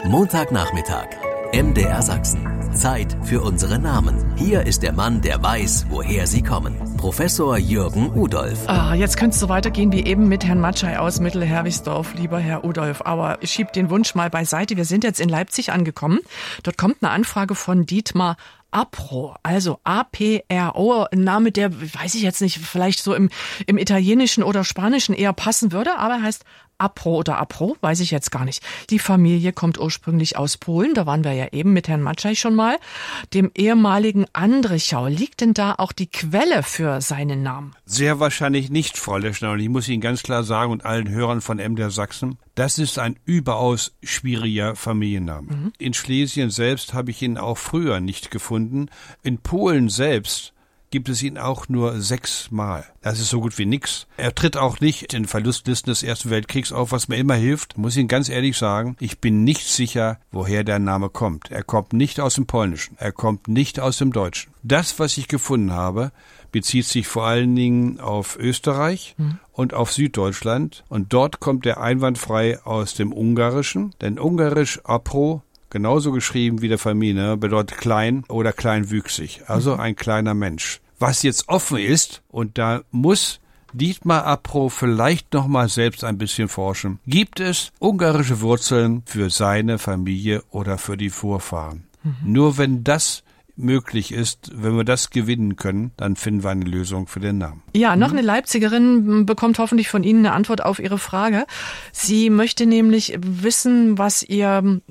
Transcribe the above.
Montagnachmittag. MDR Sachsen. Zeit für unsere Namen. Hier ist der Mann, der weiß, woher sie kommen. Professor Jürgen Udolph. Jetzt könnte es so weitergehen wie eben mit Herrn Matschei aus Mittelherwigsdorf, lieber Herr Udolph. Aber ich schiebe den Wunsch mal beiseite. Wir sind jetzt in Leipzig angekommen. Dort kommt eine Anfrage von Dietmar Apro, also A-P-R-O, ein Name, der, weiß ich jetzt nicht, vielleicht so im Italienischen oder Spanischen eher passen würde, aber er heißt Apro oder Apro, weiß ich jetzt gar nicht. Die Familie kommt ursprünglich aus Polen, da waren wir ja eben mit Herrn Matschei schon mal, dem ehemaligen Andrichau. Liegt denn da auch die Quelle für seinen Namen? Sehr wahrscheinlich nicht, Frau Leschner. Und ich muss Ihnen ganz klar sagen und allen Hörern von MDR Sachsen, das ist ein überaus schwieriger Familienname. In Schlesien selbst habe ich ihn auch früher nicht gefunden. In Polen selbst gibt es ihn auch nur 6 Mal. Das ist so gut wie nix. Er tritt auch nicht in Verlustlisten des Ersten Weltkriegs auf, was mir immer hilft. Muss Ihnen ganz ehrlich sagen, ich bin nicht sicher, woher der Name kommt. Er kommt nicht aus dem Polnischen. Er kommt nicht aus dem Deutschen. Das, was ich gefunden habe, bezieht sich vor allen Dingen auf Österreich und auf Süddeutschland. Und dort kommt er einwandfrei aus dem Ungarischen. Denn Ungarisch Apro, genauso geschrieben wie der Familie, bedeutet klein oder kleinwüchsig, also ein kleiner Mensch. Was jetzt offen ist, und da muss Dietmar Apro vielleicht noch mal selbst ein bisschen forschen, gibt es ungarische Wurzeln für seine Familie oder für die Vorfahren. Nur wenn das möglich ist, wenn wir das gewinnen können, dann finden wir eine Lösung für den Namen. Ja, noch eine Leipzigerin bekommt hoffentlich von Ihnen eine Antwort auf ihre Frage. Sie möchte nämlich wissen, was ihr